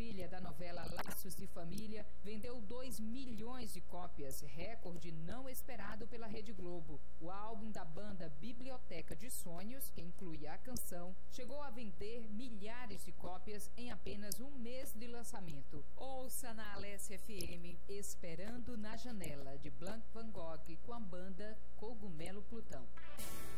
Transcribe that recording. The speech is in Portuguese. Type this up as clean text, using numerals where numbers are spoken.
trilha da novela Laços de Família vendeu 2 milhões de cópias, recorde não esperado pela Rede Globo. O álbum da banda Biblioteca de Sonhos, que inclui a canção, chegou a vender milhares de cópias em apenas um mês de lançamento. Ouça na Alessia FM Esperando na Janela, de Blanc Van Gogh, com a banda Cogumelo Plutão.